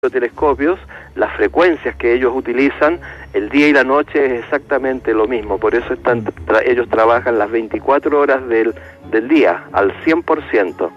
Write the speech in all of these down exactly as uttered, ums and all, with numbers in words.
telescopios, las frecuencias que ellos utilizan, el día y la noche es exactamente lo mismo, por eso están tra ellos trabajan las veinticuatro horas del, del día, al cien por ciento.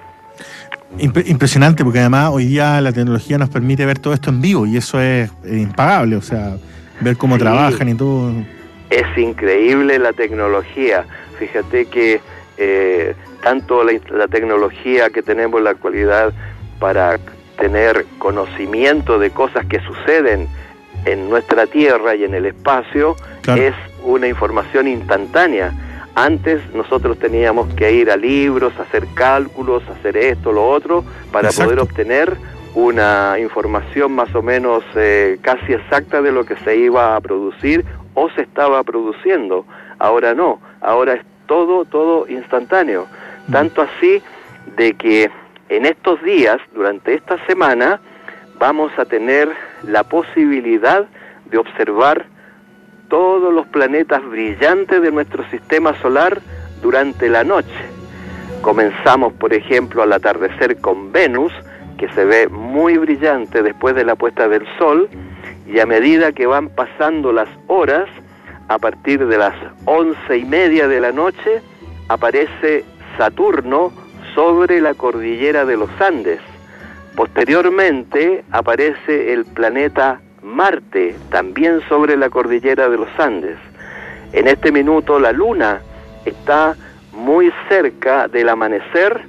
Impresionante, porque además hoy día la tecnología nos permite ver todo esto en vivo y eso es impagable, o sea, ver cómo sí, trabajan y todo. Es increíble la tecnología, fíjate que eh, tanto la, la tecnología que tenemos en la actualidad para tener conocimiento de cosas que suceden en nuestra Tierra y en el espacio, claro, es una información instantánea. Antes nosotros teníamos que ir a libros, hacer cálculos, hacer esto, lo otro, para Exacto. poder obtener una información más o menos eh, casi exacta de lo que se iba a producir o se estaba produciendo. Ahora no, ahora es todo, todo instantáneo. Mm. Tanto así de que en estos días, durante esta semana, vamos a tener la posibilidad de observar todos los planetas brillantes de nuestro sistema solar durante la noche. Comenzamos, por ejemplo, al atardecer con Venus, que se ve muy brillante después de la puesta del sol, y a medida que van pasando las horas, a partir de las once y media de la noche, aparece Saturno sobre la cordillera de los Andes. Posteriormente aparece el planeta Marte, también sobre la cordillera de los Andes. En este minuto la Luna está muy cerca del amanecer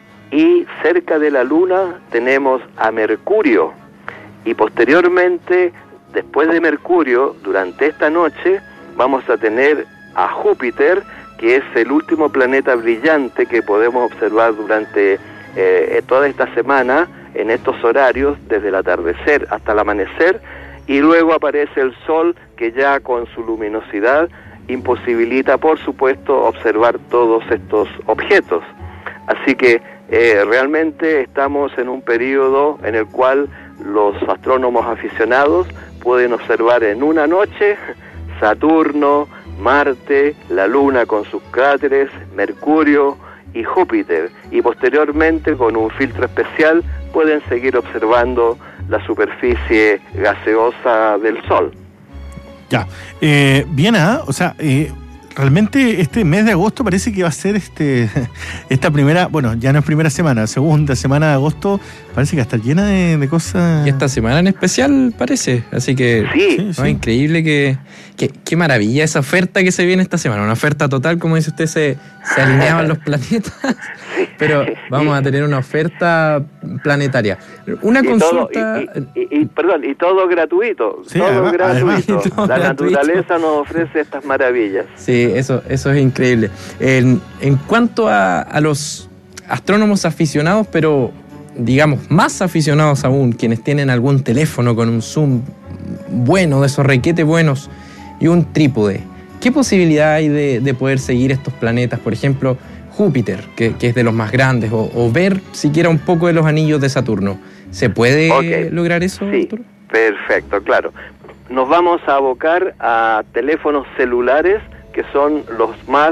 y cerca de la Luna tenemos a Mercurio. Y posteriormente, después de Mercurio, durante esta noche, vamos a tener a Júpiter, que es el último planeta brillante que podemos observar durante eh, toda esta semana, en estos horarios, desde el atardecer hasta el amanecer, y luego aparece el Sol, que ya con su luminosidad imposibilita, por supuesto, observar todos estos objetos. Así que eh, realmente estamos en un periodo en el cual los astrónomos aficionados pueden observar en una noche Saturno, Marte, la Luna con sus cráteres, Mercurio y Júpiter, y posteriormente con un filtro especial pueden seguir observando la superficie gaseosa del Sol. Ya, eh, bien, ¿ah? O sea, eh, realmente este mes de agosto parece que va a ser este esta primera, bueno, ya no es primera semana, segunda semana de agosto, parece que va a estar llena de, de cosas. Y esta semana en especial parece, así que sí, ¿no? sí. Increíble que, que, qué maravilla esa oferta que se viene esta semana, una oferta total, como dice usted, se, se alineaban los planetas, pero vamos a tener una oferta planetaria. Una y consulta... Todo, y, y, y, perdón, y todo gratuito, sí, todo además, gratuito. Además, todo la gratuito. naturaleza nos ofrece estas maravillas. Sí, eso, eso es increíble. En, en cuanto a, a los astrónomos aficionados, pero digamos más aficionados aún, quienes tienen algún teléfono con un zoom bueno, de esos requete buenos, y un trípode, ¿qué posibilidad hay de, de poder seguir estos planetas? Por ejemplo, Júpiter, que, que es de los más grandes, o, o ver siquiera un poco de los anillos de Saturno. ¿Se puede okay. lograr eso, sí, Arturo? Perfecto, claro. Nos vamos a abocar a teléfonos celulares, que son los más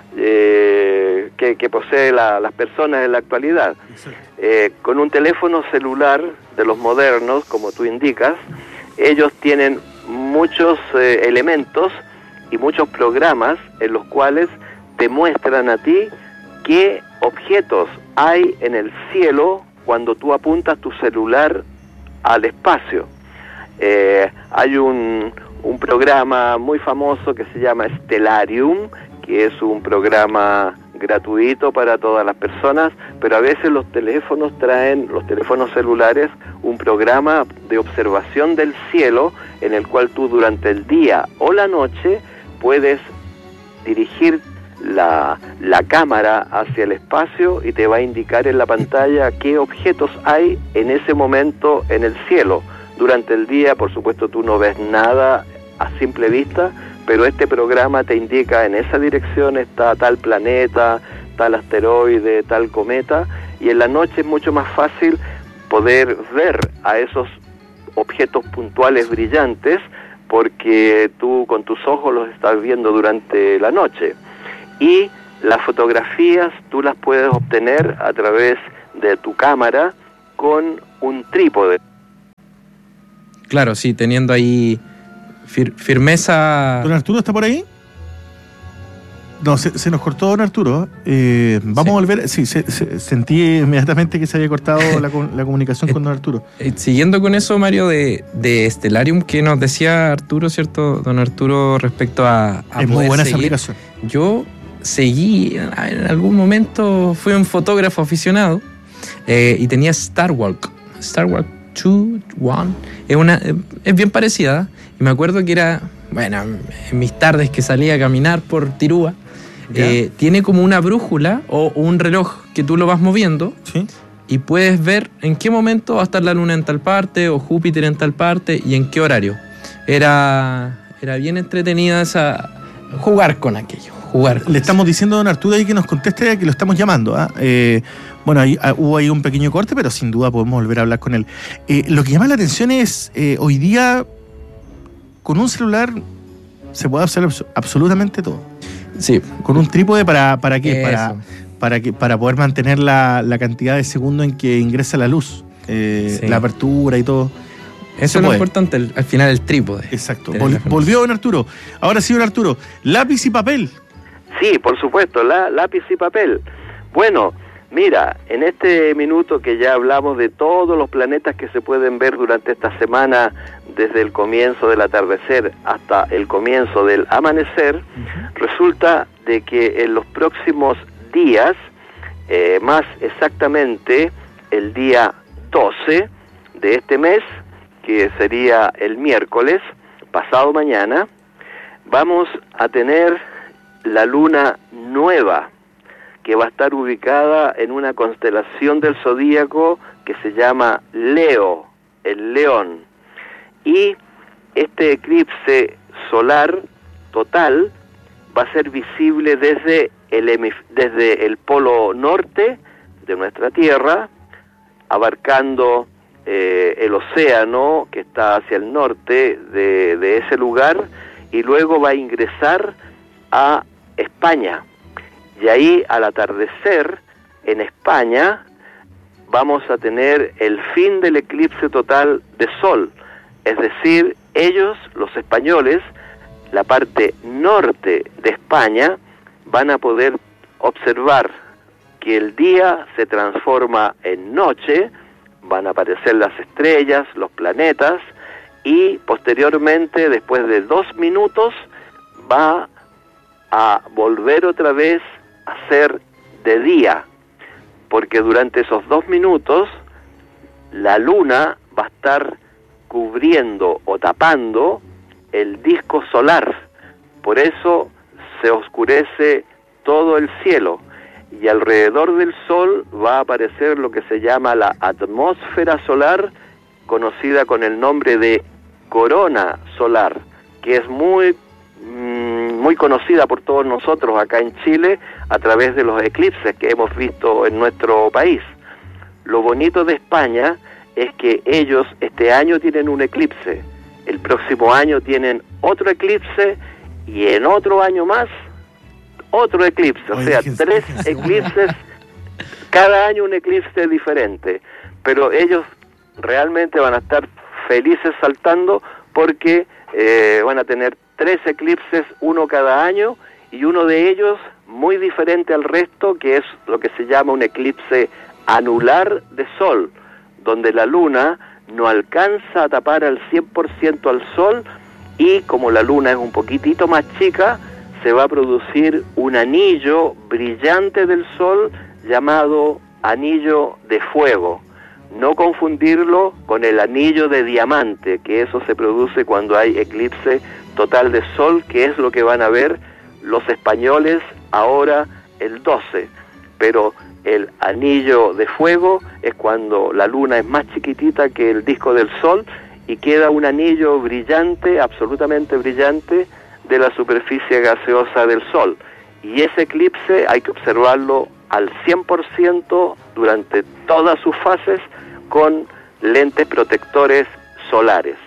eh, que, que posee la, las personas en la actualidad. Eh, con un teléfono celular de los modernos, como tú indicas, ellos tienen muchos eh, elementos y muchos programas en los cuales te muestran a ti qué objetos hay en el cielo cuando tú apuntas tu celular al espacio. Eh, hay un, un programa muy famoso que se llama Stellarium, que es un programa gratuito para todas las personas, pero a veces los teléfonos traen, los teléfonos celulares, un programa de observación del cielo en el cual tú durante el día o la noche puedes dirigir la, la cámara hacia el espacio y te va a indicar en la pantalla qué objetos hay en ese momento en el cielo. Durante el día, por supuesto, tú no ves nada a simple vista, pero este programa te indica en esa dirección está tal planeta, tal asteroide, tal cometa, y en la noche es mucho más fácil poder ver a esos objetos puntuales brillantes porque tú con tus ojos los estás viendo durante la noche. Y las fotografías tú las puedes obtener a través de tu cámara con un trípode. claro, sí, teniendo ahí fir- firmeza. ¿Don Arturo está por ahí? No, se, se nos cortó don Arturo. Eh, vamos sí. a volver. Sí, se, se, sentí inmediatamente que se había cortado la, la comunicación con don Arturo. Eh, siguiendo con eso, Mario, de, de Stellarium, que nos decía Arturo, ¿cierto? Don Arturo, respecto a, a es muy buena seguir. esa aplicación. Yo seguí, en algún momento fui un fotógrafo aficionado eh, y tenía Starwalk. Starwalk dos, uno. Es, una, es bien parecida. Y me acuerdo que era, bueno, en mis tardes que salía a caminar por Tirúa, eh, tiene como una brújula o, o un reloj que tú lo vas moviendo. ¿Sí? Y puedes ver en qué momento va a estar la luna en tal parte o Júpiter en tal parte y en qué horario. Era, era bien entretenida esa, jugar con aquello. Jugar con Le eso. estamos diciendo a don Arturo ahí que nos conteste que lo estamos llamando. ¿eh? Eh, bueno, ahí, ah, hubo ahí un pequeño corte, pero sin duda podemos volver a hablar con él. Eh, lo que llama la atención es, eh, hoy día, con un celular se puede hacer abs- absolutamente todo. Sí. Con un trípode, ¿para, para qué? Eso. Para, para, que, para poder mantener la, la cantidad de segundos en que ingresa la luz, eh, Sí. la apertura y todo. Eso Se es lo puede. importante, el, al final el trípode. Exacto. Tener Vol- la información. volvió don Arturo. Ahora sí, don Arturo. Lápiz y papel. Sí, por supuesto, la, lápiz y papel. Bueno, mira, en este minuto que ya hablamos de todos los planetas que se pueden ver durante esta semana, desde el comienzo del atardecer hasta el comienzo del amanecer, uh-huh. resulta de que en los próximos días, eh, más exactamente el día doce de este mes, que sería el miércoles, pasado mañana, vamos a tener la luna nueva, que va a estar ubicada en una constelación del zodíaco que se llama Leo, el león. Y este eclipse solar total va a ser visible desde el, hemif- desde el polo norte de nuestra Tierra, abarcando eh, el océano que está hacia el norte de, de ese lugar, y luego va a ingresar a España. Y ahí, al atardecer, en España, vamos a tener el fin del eclipse total de sol. Es decir, ellos, los españoles, la parte norte de España, van a poder observar que el día se transforma en noche, van a aparecer las estrellas, los planetas, y posteriormente, después de dos minutos, va a volver otra vez a ser de día, porque durante esos dos minutos la luna va a estar cubriendo o tapando el disco solar. Por eso se oscurece todo el cielo, y alrededor del sol va a aparecer lo que se llama la atmósfera solar, conocida con el nombre de corona solar, que es muy muy conocida por todos nosotros acá en Chile a través de los eclipses que hemos visto en nuestro país. Lo bonito de España es que ellos este año tienen un eclipse, el próximo año tienen otro eclipse, y en otro año más otro eclipse, o sea, tres eclipses, cada año un eclipse diferente, pero ellos realmente van a estar felices saltando porque eh, van a tener tres eclipses, uno cada año, y uno de ellos muy diferente al resto, que es lo que se llama un eclipse anular de sol, donde la luna no alcanza a tapar al cien por ciento al sol, y como la luna es un poquitito más chica, se va a producir un anillo brillante del sol llamado anillo de fuego. No confundirlo con el anillo de diamante, que eso se produce cuando hay eclipse total de sol, que es lo que van a ver los españoles ahora el doce. Pero el anillo de fuego es cuando la luna es más chiquitita que el disco del sol y queda un anillo brillante, absolutamente brillante, de la superficie gaseosa del sol. Y ese eclipse hay que observarlo al cien por ciento durante todas sus fases con lentes protectores solares.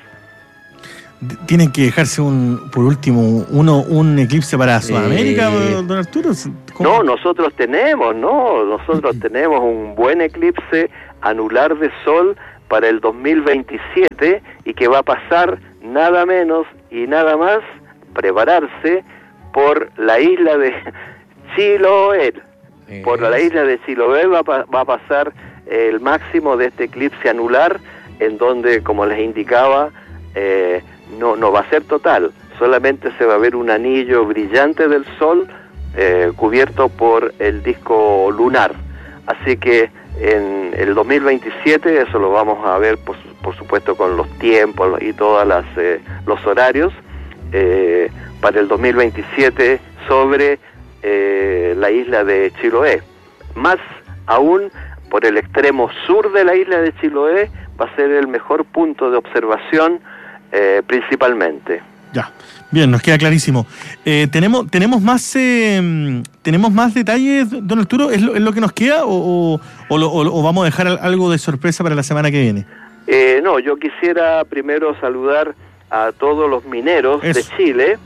Tienen que dejarse un, por último, uno un eclipse para Sudamérica, Eh, don Arturo. ¿Cómo? No, nosotros tenemos, no, nosotros tenemos un buen eclipse anular de sol para el dos mil veintisiete y que va a pasar nada menos y nada más, prepararse por la isla de Chiloé. Por la isla de Chiloé va, va a pasar el máximo de este eclipse anular, en donde, como les indicaba, eh, no, no va a ser total, solamente se va a ver un anillo brillante del Sol eh, cubierto por el disco lunar. Así que en el dos mil veintisiete eso lo vamos a ver, por, por supuesto, con los tiempos y todos eh, los horarios, eh, para el dos mil veintisiete sobre eh, la isla de Chiloé. Más aún, por el extremo sur de la isla de Chiloé va a ser el mejor punto de observación eh, principalmente. Ya, bien, nos queda clarísimo. Eh, ¿tenemos tenemos más eh, tenemos más detalles, don Arturo? ¿Es lo, es lo que nos queda o, o, o, lo, o vamos a dejar algo de sorpresa para la semana que viene? Eh, no, yo quisiera primero saludar a todos los mineros Eso. de Chile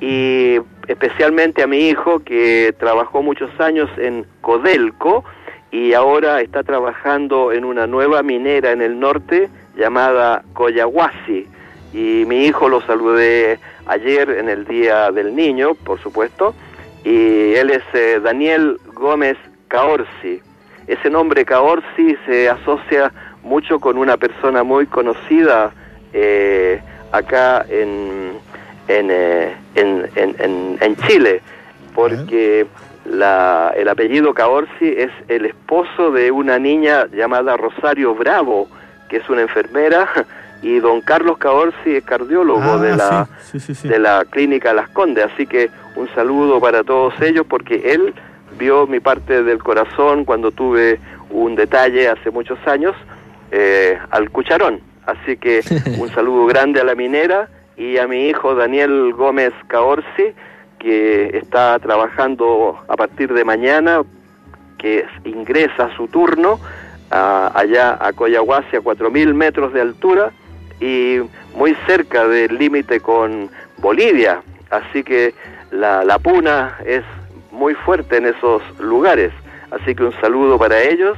y especialmente a mi hijo, que trabajó muchos años en Codelco y ahora está trabajando en una nueva minera en el norte llamada Collahuasi. Y mi hijo lo saludé ayer en el Día del Niño, por supuesto, y él es eh, Daniel Gómez Caorsi. Ese nombre Caorsi se asocia mucho con una persona muy conocida eh, acá en, en, eh, en, en, en, en Chile, porque la, el apellido Caorsi es el esposo de una niña llamada Rosario Bravo, que es una enfermera, y don Carlos Caorsi es cardiólogo ah, de la sí, sí, sí, sí. de la clínica Las Condes, así que un saludo para todos ellos, porque él vio mi parte del corazón cuando tuve un detalle hace muchos años eh, al cucharón, así que un saludo grande a la minera y a mi hijo Daniel Gómez Caorsi, que está trabajando a partir de mañana, que ingresa a su turno a, allá a Collahuasi, a cuatro mil metros de altura y muy cerca del límite con Bolivia, así que la, la puna es muy fuerte en esos lugares, así que un saludo para ellos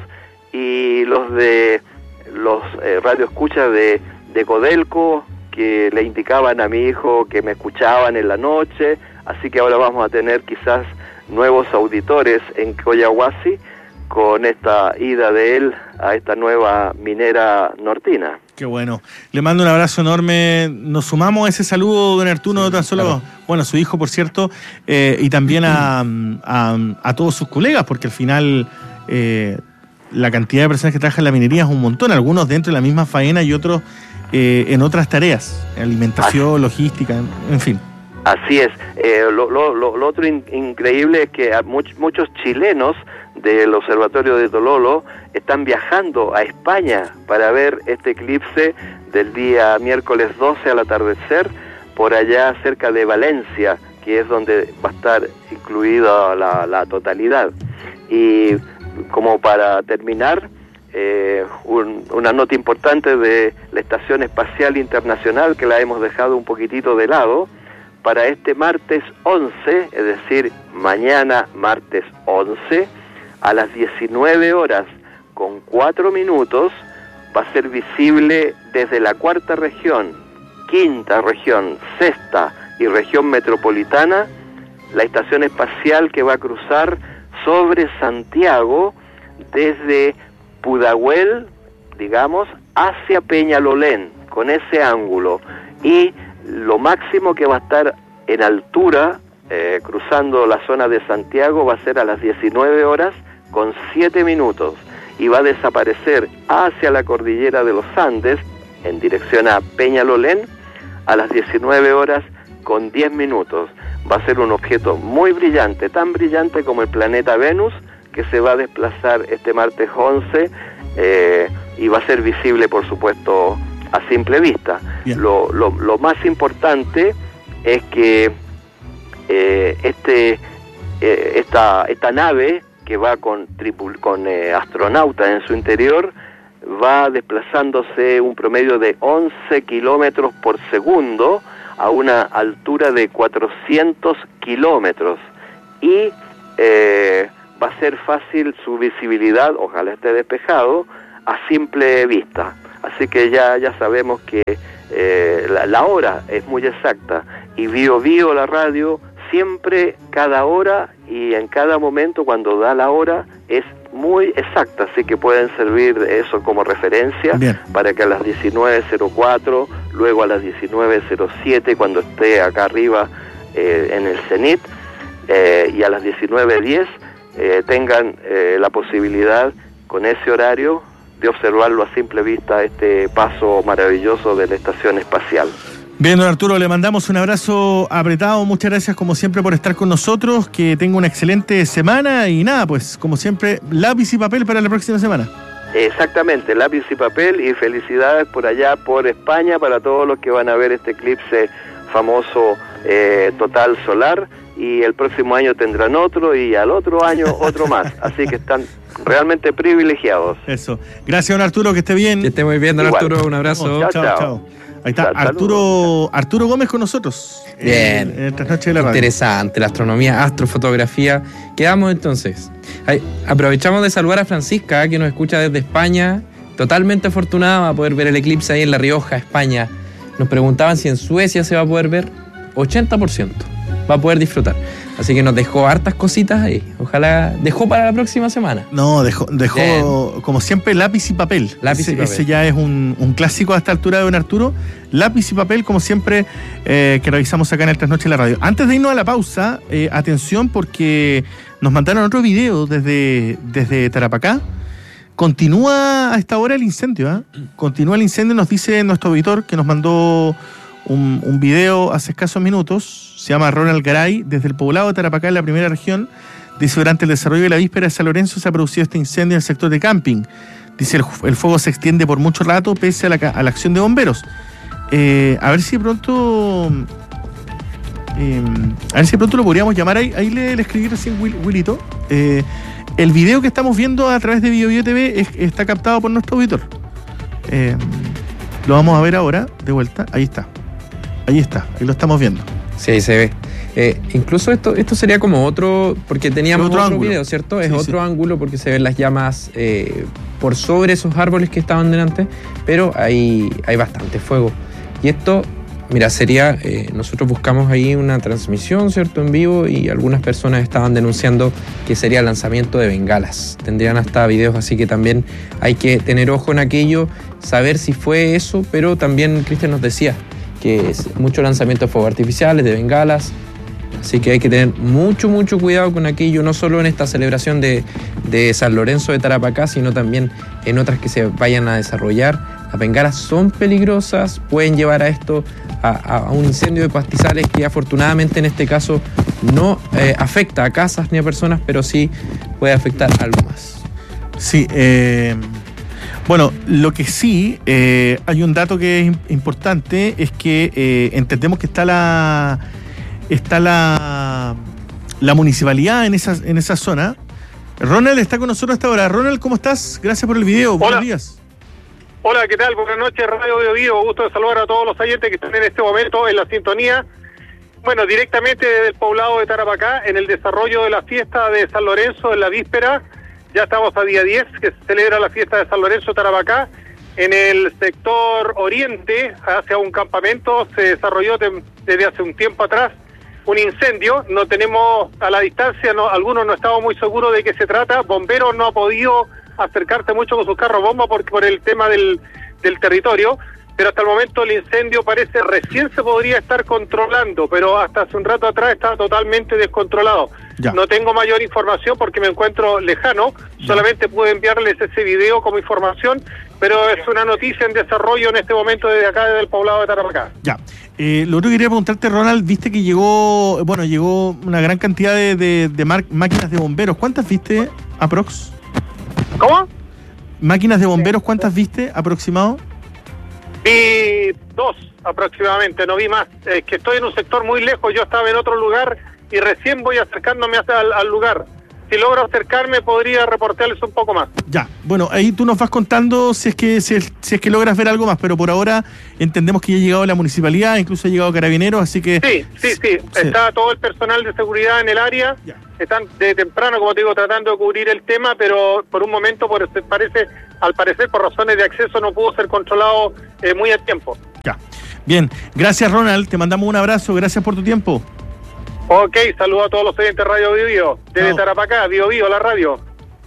y los de los eh, radioescuchas de, de Codelco, que le indicaban a mi hijo que me escuchaban en la noche, así que ahora vamos a tener quizás nuevos auditores en Collahuasi con esta ida de él a esta nueva minera nortina. Qué bueno. Le mando un abrazo enorme. Nos sumamos a ese saludo, don Arturo, sí, no tan solo, claro. bueno, a su hijo, por cierto, eh, y también a, a, a todos sus colegas, porque al final eh, la cantidad de personas que trabajan en la minería es un montón, algunos dentro de la misma faena y otros eh, en otras tareas, alimentación, Así. logística, en, en fin. Así es. Eh, lo, lo, lo, lo otro in, increíble es que much, muchos chilenos del Observatorio de Tololo están viajando a España para ver este eclipse del día miércoles doce al atardecer, por allá cerca de Valencia, que es donde va a estar incluida la, la totalidad. Y como para terminar, eh, un, una nota importante de la Estación Espacial Internacional, que la hemos dejado un poquitito de lado, para este martes once, es decir, mañana martes once, a las diecinueve horas con cuatro minutos, va a ser visible desde la cuarta región, quinta región, sexta y región metropolitana, la estación espacial que va a cruzar sobre Santiago desde Pudahuel, digamos, hacia Peñalolén, con ese ángulo. Y lo máximo que va a estar en altura, eh, cruzando la zona de Santiago, va a ser a las diecinueve horas con siete minutos y va a desaparecer hacia la cordillera de los Andes en dirección a Peñalolén a las diecinueve horas con diez minutos. Va a ser un objeto muy brillante, tan brillante como el planeta Venus, que se va a desplazar este martes once eh, y va a ser visible, por supuesto, a simple vista. Lo, lo, lo más importante es que eh, este eh, esta esta nave que va con tripul con eh, astronautas en su interior va desplazándose un promedio de once kilómetros por segundo a una altura de cuatrocientos kilómetros y eh, va a ser fácil su visibilidad, ojalá esté despejado, a simple vista. así que ya, ya sabemos que eh, la, la hora es muy exacta, y Bio Bio, la radio, siempre, cada hora y en cada momento cuando da la hora es muy exacta, así que pueden servir eso como referencia. Bien. Para que a las diecinueve cero cuatro, luego a las diecinueve cero siete, cuando esté acá arriba eh, en el cenit, eh, y a las diecinueve diez eh, tengan eh, la posibilidad con ese horario de observarlo a simple vista, este paso maravilloso de la estación espacial. Bien, don Arturo, le mandamos un abrazo apretado, muchas gracias como siempre por estar con nosotros, que tenga una excelente semana y nada, pues como siempre, lápiz y papel para la próxima semana. Exactamente, lápiz y papel, y felicidades por allá, por España, para todos los que van a ver este eclipse famoso eh, total solar, y el próximo año tendrán otro y al otro año otro más, así que están realmente privilegiados. Eso, gracias don Arturo, que esté bien. Que esté muy bien don Igual. Arturo, un abrazo. Chao, chao. chao. Ahí está Arturo, Arturo Gómez con nosotros. Bien. En, en Trasnoche de la Radio. Interesante, la astronomía, astrofotografía. Quedamos entonces. Ay, aprovechamos de saludar a Francisca, que nos escucha desde España. Totalmente afortunada, va a poder ver el eclipse ahí en La Rioja, España. Nos preguntaban si en Suecia se va a poder ver. ochenta por ciento va a poder disfrutar. Así que nos dejó hartas cositas ahí. Ojalá dejó para la próxima semana. No, dejó, dejó Bien. como siempre, lápiz y papel. Lápiz ese, y papel. Ese ya es un, un clásico a esta altura de don Arturo. Lápiz y papel, como siempre, eh, que revisamos acá en el Trasnoche de la Radio. Antes de irnos a la pausa, eh, atención, porque nos mandaron otro video desde, desde Tarapacá. Continúa a esta hora el incendio, ¿eh? Continúa el incendio, nos dice nuestro auditor, que nos mandó un, un video hace escasos minutos. Se llama Ronald Garay, desde el poblado de Tarapacá, en la primera región. Dice, durante el desarrollo de la víspera de San Lorenzo se ha producido este incendio en el sector de camping. Dice, el, el fuego se extiende por mucho rato pese a la, a la acción de bomberos. Eh, a ver si de pronto... Eh, a ver si de pronto lo podríamos llamar. Ahí, ahí le, le escribí recién Will, Willito. Eh, el video que estamos viendo a través de Bio Bio T V es, está captado por nuestro auditor. Eh, lo vamos a ver ahora, de vuelta. Ahí está. Ahí está, ahí lo estamos viendo. Sí, ahí se ve. Eh, incluso esto esto sería como otro, porque teníamos otro, otro otro video, ¿cierto? Es sí, otro sí. ángulo porque se ven las llamas eh, por sobre esos árboles que estaban delante, pero hay, hay bastante fuego. Y esto, mira, sería, eh, nosotros buscamos ahí una transmisión, ¿cierto? En vivo, y algunas personas estaban denunciando que sería el lanzamiento de bengalas. Tendrían hasta videos, así que también hay que tener ojo en aquello, saber si fue eso, pero también Cristian nos decía que es mucho lanzamiento de fuegos artificiales, de bengalas, así que hay que tener mucho, mucho cuidado con aquello, no solo en esta celebración de, de San Lorenzo de Tarapacá, sino también en otras que se vayan a desarrollar. Las bengalas son peligrosas, pueden llevar a esto, a, a un incendio de pastizales que afortunadamente en este caso no eh, afecta a casas ni a personas, pero sí puede afectar algo más. Sí, eh... Bueno, lo que sí, eh, hay un dato que es importante, es que eh, entendemos que está la está la, la municipalidad en esa, en esa zona. Ronald está con nosotros hasta ahora. Ronald, ¿cómo estás? Gracias por el video. Hola. Buenos días. Hola, ¿qué tal? Buenas noches, Radio Bio Bio. Gusto de saludar a todos los oyentes que están en este momento en la sintonía. Bueno, directamente desde el poblado de Tarapacá, en el desarrollo de la fiesta de San Lorenzo en la víspera. Ya estamos a día diez, que se celebra la fiesta de San Lorenzo Tarapacá. En el sector oriente, hacia un campamento, se desarrolló de, desde hace un tiempo atrás un incendio. No tenemos a la distancia, no, algunos no estamos muy seguros de qué se trata. Bomberos no ha podido acercarse mucho con sus carros bomba por, por el tema del, del territorio, pero hasta el momento el incendio parece recién se podría estar controlando, pero hasta hace un rato atrás estaba totalmente descontrolado. Ya. No tengo mayor información porque me encuentro lejano, ya. Solamente pude enviarles ese video como información, pero es una noticia en desarrollo en este momento desde acá, desde el poblado de Tarapacá. Ya, eh, lo otro que quería preguntarte, Ronald, viste que llegó, bueno, llegó una gran cantidad de, de, de mar- máquinas de bomberos. ¿Cuántas viste, aprox? ¿Cómo? Máquinas de bomberos, ¿cuántas viste, aproximado? Vi dos aproximadamente, no vi más. Es que estoy en un sector muy lejos, yo estaba en otro lugar y recién voy acercándome hasta al, al lugar. si logro acercarme podría reportarles un poco más. Ya, bueno, ahí tú nos vas contando si es que si es, si es que logras ver algo más, pero por ahora entendemos que ya ha llegado la municipalidad, incluso ha llegado Carabineros, así que... Sí, sí, sí, sí. Está todo el personal de seguridad en el área, ya. Están de temprano, como te digo, tratando de cubrir el tema, pero por un momento, por parece, al parecer, por razones de acceso no pudo ser controlado eh, muy a tiempo. Ya, bien, gracias Ronald, te mandamos un abrazo, gracias por tu tiempo. Ok, saludo a todos los oyentes de Radio Bio Bio, desde no. Tarapacá, Bio Bio, la radio.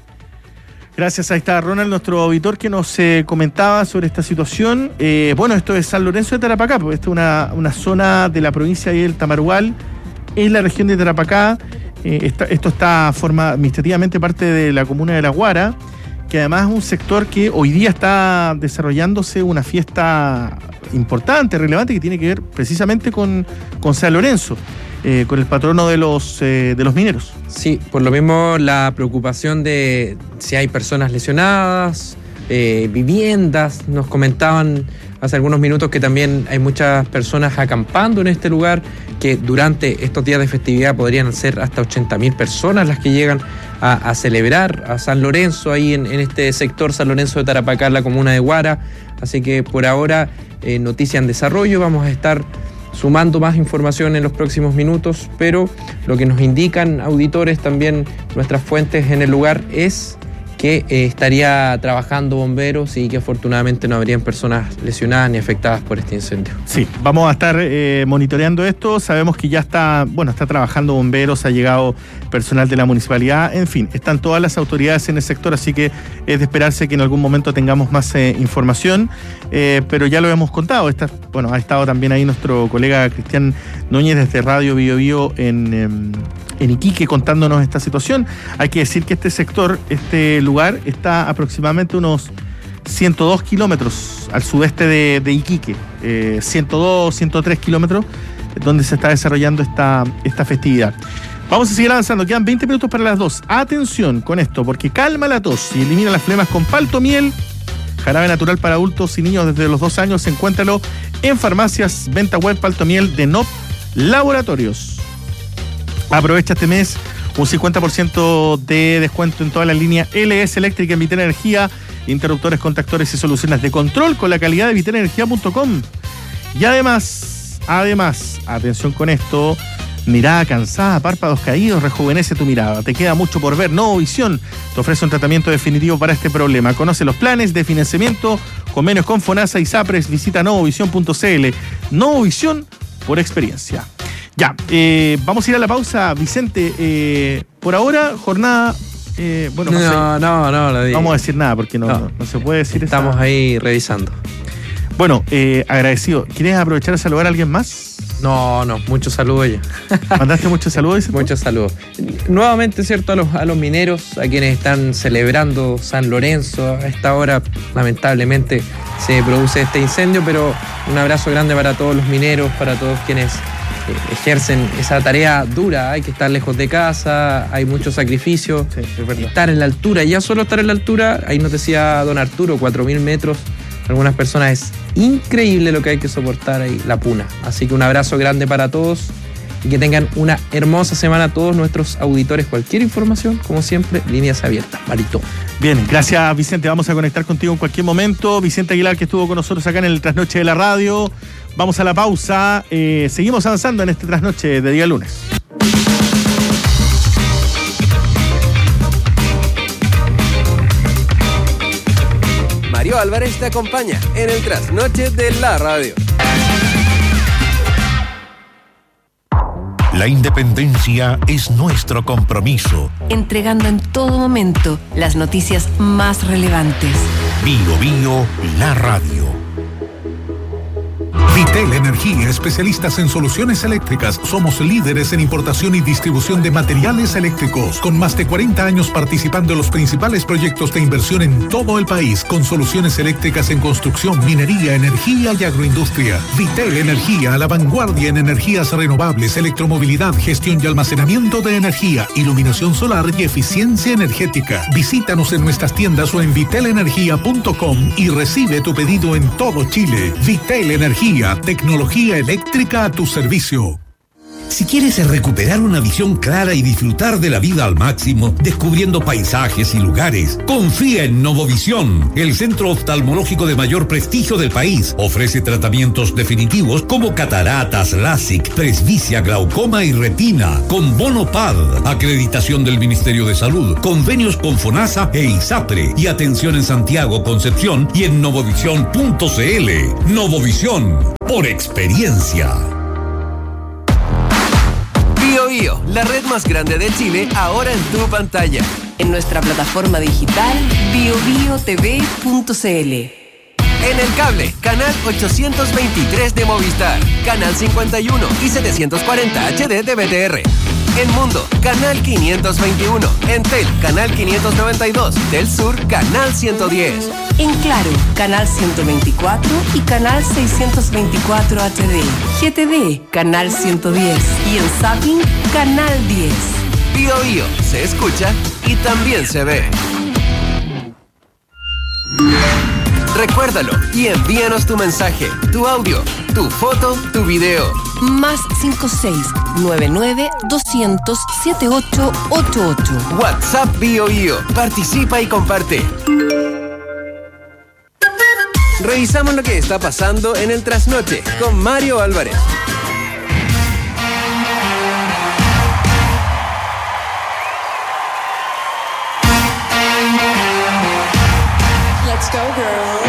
Gracias, ahí está Ronald, nuestro auditor, que nos eh, comentaba sobre esta situación. Eh, bueno, esto es San Lorenzo de Tarapacá, porque esta es una, una zona de la provincia del Tamarugal, en la región de Tarapacá. Eh, esta, esto está forma administrativamente parte de la comuna de La Guara, que además es un sector que hoy día está desarrollándose una fiesta importante, relevante, que tiene que ver precisamente con, con San Lorenzo. Eh, con el patrono de los eh, de los mineros. Sí, por lo mismo la preocupación de si hay personas lesionadas, eh, viviendas. Nos comentaban hace algunos minutos que también hay muchas personas acampando en este lugar, que durante estos días de festividad podrían ser hasta ochenta mil personas las que llegan a, a celebrar a San Lorenzo ahí en, en este sector San Lorenzo de Tarapacá, la comuna de Guara. Así que por ahora, eh, noticia en desarrollo, vamos a estar sumando más información en los próximos minutos, pero lo que nos indican auditores, también nuestras fuentes en el lugar, es que eh, estaría trabajando bomberos y que afortunadamente no habrían personas lesionadas ni afectadas por este incendio. Sí, vamos a estar eh, monitoreando esto. Sabemos que ya está, bueno, está trabajando bomberos, ha llegado personal de la municipalidad, en fin, están todas las autoridades en el sector, así que es de esperarse que en algún momento tengamos más eh, información, eh, pero ya lo hemos contado. Está, bueno, ha estado también ahí nuestro colega Cristian Núñez desde Radio Bio Bio en... en en Iquique contándonos esta situación. Hay que decir que este sector, este lugar, está aproximadamente unos ciento dos kilómetros al sudeste de, de Iquique, eh, ciento dos, ciento tres kilómetros, donde se está desarrollando esta, esta festividad. Vamos a seguir avanzando, quedan veinte minutos para las dos. Atención con esto, porque calma la tos y elimina las flemas con palto miel, jarabe natural para adultos y niños desde los dos años. Encuéntralo en farmacias, venta web, palto miel de N O P Laboratorios. Aprovecha este mes un cincuenta por ciento de descuento en toda la línea L S Eléctrica en Vitel Energía, interruptores, contactores y soluciones de control con la calidad de vitel energía punto com. Y además, además, atención con esto, mirada cansada, párpados caídos, rejuvenece tu mirada. Te queda mucho por ver. Novovisión te ofrece un tratamiento definitivo para este problema. Conoce los planes de financiamiento, convenios con FONASA y SAPRES. Visita novovisión punto c l. Novovisión por experiencia. Ya, eh, vamos a ir a la pausa, Vicente. Eh, por ahora, jornada... Eh, bueno, no, no, no, no, no, no vamos a decir nada porque no, no. no, no se puede decir. Estamos esa... ahí revisando. Bueno, eh, agradecido. ¿Quieres aprovechar a saludar a alguien más? No, no, muchos saludos ya. ¿Mandaste muchos saludos? Muchos saludos. Nuevamente, ¿cierto? A los, a los mineros, a quienes están celebrando San Lorenzo. A esta hora, lamentablemente, se produce este incendio, pero un abrazo grande para todos los mineros, para todos quienes ejercen esa tarea dura. Hay que estar lejos de casa, hay mucho sacrificio, sí, es verdad. Estar en la altura, ya solo estar en la altura, ahí nos decía don Arturo, cuatro mil metros, algunas personas es increíble lo que hay que soportar ahí, la puna. Así que un abrazo grande para todos y que tengan una hermosa semana todos nuestros auditores. Cualquier información, como siempre, líneas abiertas. Marito. Bien, gracias Vicente, vamos a conectar contigo en cualquier momento. Vicente Aguilar, que estuvo con nosotros acá en el Trasnoche de la Radio. Vamos a la pausa, eh, seguimos avanzando en este Trasnoche de día lunes. Mario Álvarez te acompaña en el Trasnoche de la Radio. La independencia es nuestro compromiso. Entregando en todo momento las noticias más relevantes. Bio Bio, la radio. Vitel Energía, especialistas en soluciones eléctricas. Somos líderes en importación y distribución de materiales eléctricos, con más de cuarenta años participando en los principales proyectos de inversión en todo el país, con soluciones eléctricas en construcción, minería, energía y agroindustria. Vitel Energía, a la vanguardia en energías renovables, electromovilidad, gestión y almacenamiento de energía, iluminación solar y eficiencia energética. Visítanos en nuestras tiendas o en vitel energía punto com y recibe tu pedido en todo Chile. Vitel Energía, tecnología eléctrica a tu servicio. Si quieres recuperar una visión clara y disfrutar de la vida al máximo, descubriendo paisajes y lugares, confía en Novovisión, el centro oftalmológico de mayor prestigio del país. Ofrece tratamientos definitivos como cataratas, LASIK, presbicia, glaucoma y retina, con bono P A D, acreditación del Ministerio de Salud, convenios con FONASA e ISAPRE y atención en Santiago, Concepción y en novovisión punto c l. Novovisión, por experiencia. Bio Bio, la red más grande de Chile, ahora en tu pantalla. En nuestra plataforma digital bio bio t v punto c l. En el cable, canal ochocientos veintitrés de Movistar, canal cincuenta y uno y setecientos cuarenta H D de B T R. En Mundo, canal quinientos veintiuno. En Tel, canal quinientos noventa y dos. Del Sur, canal ciento diez. En Claro, canal ciento veinticuatro y canal seiscientos veinticuatro H D. G T V, canal ciento diez. Y en Zapping, canal diez. Bio Bio, se escucha y también se ve. Recuérdalo y envíanos tu mensaje, tu audio, tu foto, tu video. Más cinco seis nueve nueve doscientos setenta y ocho ochenta y ocho. WhatsApp Bio Bio. Participa y comparte. Revisamos lo que está pasando en el Trasnoche con Mario Álvarez. Let's go, girl.